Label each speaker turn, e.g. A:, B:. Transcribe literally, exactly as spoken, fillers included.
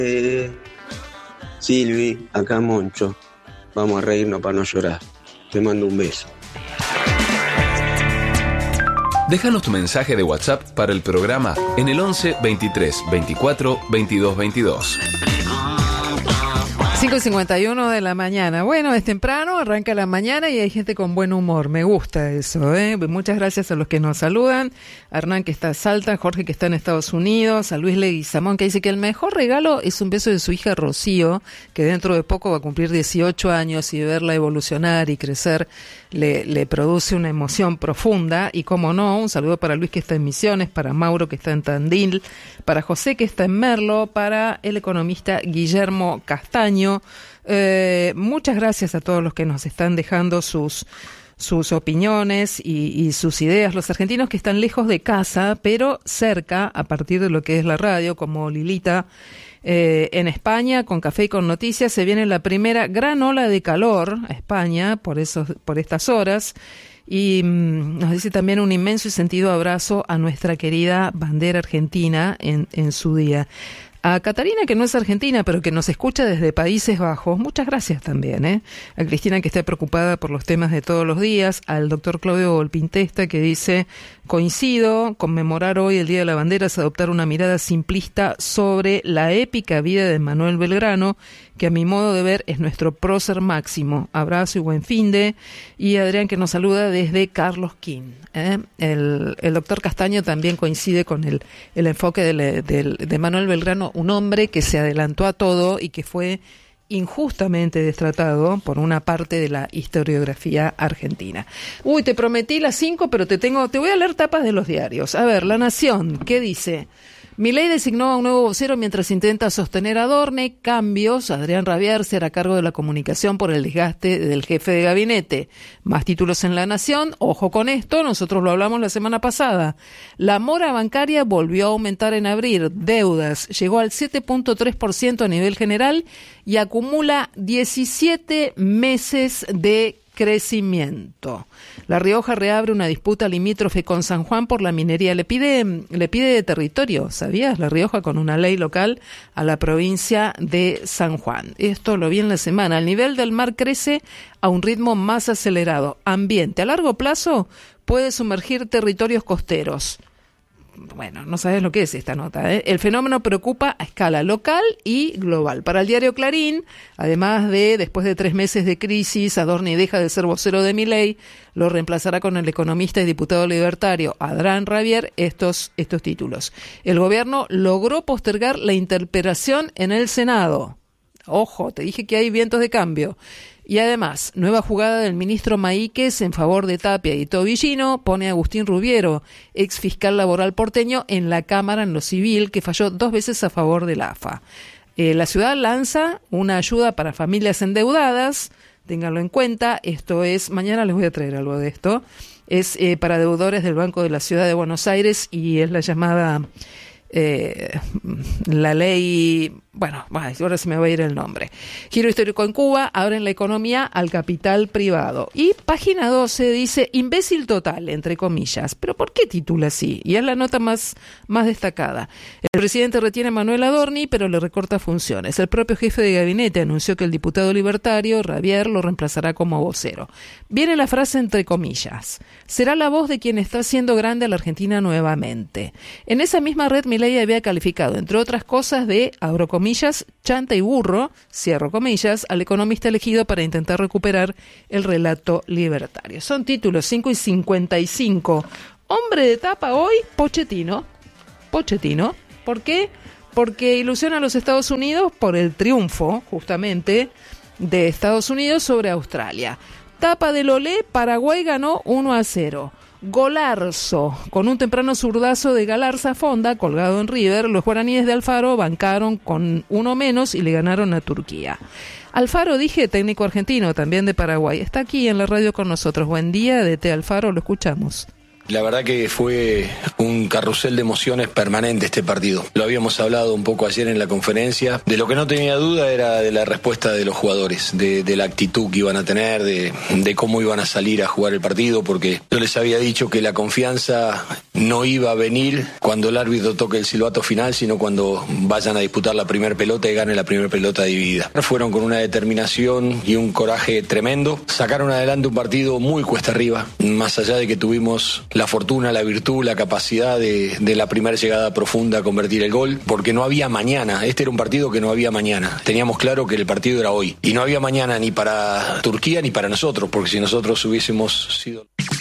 A: Eh, Silvi, acá Moncho. Vamos a reírnos para no llorar. Te mando un beso.
B: Déjanos tu mensaje de WhatsApp para el programa en el once veintitrés veinticuatro veintidós veintidós.
C: cinco y cincuenta y uno de la mañana. Bueno, es temprano, arranca la mañana y hay gente con buen humor. Me gusta eso, ¿eh? Muchas gracias a los que nos saludan. A Hernán, que está en Salta, Jorge, que está en Estados Unidos, a Luis Leguizamón, que dice que el mejor regalo es un beso de su hija Rocío, que dentro de poco va a cumplir dieciocho años, y verla evolucionar y crecer le, le produce una emoción profunda. Y cómo no, un saludo para Luis, que está en Misiones, para Mauro, que está en Tandil, para José, que está en Merlo, para el economista Guillermo Castaño. Eh, muchas gracias a todos los que nos están dejando sus sus opiniones y, y sus ideas. Los argentinos que están lejos de casa, pero cerca a partir de lo que es la radio, como Lilita eh, en España, con Café y con Noticias. Se viene la primera gran ola de calor a España por esos, por estas horas. Y mmm, nos dice también un inmenso y sentido abrazo a nuestra querida bandera argentina en, en su día. A Catarina, que no es argentina, pero que nos escucha desde Países Bajos, muchas gracias también, ¿eh? A Cristina, que está preocupada por los temas de todos los días. Al doctor Claudio Volpintesta, que dice: coincido, conmemorar hoy el Día de la Bandera es adoptar una mirada simplista sobre la épica vida de Manuel Belgrano, que a mi modo de ver es nuestro prócer máximo. Abrazo y buen finde. Y Adrián, que nos saluda desde Carlos King, ¿eh? El, el doctor Castaño también coincide con el, el enfoque de, de, de Manuel Belgrano, un hombre que se adelantó a todo y que fue injustamente destratado por una parte de la historiografía argentina. Uy, te prometí las cinco, pero te tengo, te voy a leer tapas de los diarios. A ver, La Nación, ¿qué dice? Milei designó a un nuevo vocero mientras intenta sostener a Adorni. Cambios. Adrián Rabier será a cargo de la comunicación por el desgaste del jefe de gabinete. Más títulos en La Nación. Ojo con esto, nosotros lo hablamos la semana pasada. La mora bancaria volvió a aumentar en abril. Deudas llegó al siete punto tres por ciento a nivel general y acumula diecisiete meses de crecimiento. La Rioja reabre una disputa limítrofe con San Juan por la minería. Le pide, le pide territorio, ¿sabías? La Rioja, con una ley local, a la provincia de San Juan. Esto lo vi en la semana. El nivel del mar crece a un ritmo más acelerado. Ambiente. A largo plazo puede sumergir territorios costeros. Bueno, no sabes lo que es esta nota, ¿eh? El fenómeno preocupa a escala local y global. Para el diario Clarín, además de, después de tres meses de crisis, Adorni deja de ser vocero de Milei, lo reemplazará con el economista y diputado libertario Adrián Rabier, estos, estos títulos. El gobierno logró postergar la interpelación en el Senado. Ojo, te dije que hay vientos de cambio. Y además, nueva jugada del ministro Maíquez en favor de Tapia y Tobillino, pone a Agustín Rubiero, ex fiscal laboral porteño, en la Cámara en lo civil, que falló dos veces a favor del A F A. Eh, la ciudad lanza una ayuda para familias endeudadas, ténganlo en cuenta, esto es, mañana les voy a traer algo de esto, es eh, para deudores del Banco de la Ciudad de Buenos Aires y es la llamada... Eh, la ley, bueno, ahora se me va a ir el nombre. Giro histórico en Cuba, abren la economía al capital privado. Y página doce dice, imbécil total, entre comillas. ¿Pero por qué titula así? Y es la nota más, más destacada. El presidente retiene a Manuel Adorni, pero le recorta funciones. El propio jefe de gabinete anunció que el diputado libertario, Rabier, lo reemplazará como vocero. Viene la frase entre comillas. Será la voz de quien está haciendo grande a la Argentina nuevamente. En esa misma red, Milei había calificado, entre otras cosas, de, abro comillas, chanta y burro, cierro comillas, al economista elegido para intentar recuperar el relato libertario. Son títulos cinco y cincuenta y cinco. Hombre de tapa hoy, Pochettino. Pochettino. ¿Por qué? Porque ilusiona a los Estados Unidos por el triunfo, justamente, de Estados Unidos sobre Australia. Tapa del Olé, Paraguay ganó uno a cero. Golarzo, con un temprano zurdazo de Galarza Fonda colgado en River, los guaraníes de Alfaro bancaron con uno menos y le ganaron a Turquía. Alfaro, dije, técnico argentino, también de Paraguay, está aquí en la radio con nosotros. Buen día, D T Alfaro, lo escuchamos.
D: La verdad que fue un carrusel de emociones permanente este partido. Lo habíamos hablado un poco ayer en la conferencia. De lo que no tenía duda era de la respuesta de los jugadores, de, de la actitud que iban a tener, de, de cómo iban a salir a jugar el partido, porque yo les había dicho que la confianza no iba a venir cuando el árbitro toque el silbato final, sino cuando vayan a disputar la primera pelota y gane la primera pelota dividida. Fueron con una determinación y un coraje tremendo. Sacaron adelante un partido muy cuesta arriba, más allá de que tuvimos la fortuna, la virtud, la capacidad de, de la primera llegada profunda a convertir el gol, porque no había mañana. Este era un partido que no había mañana. Teníamos claro que el partido era hoy. Y no había mañana ni para Turquía ni para nosotros, porque si nosotros hubiésemos sido...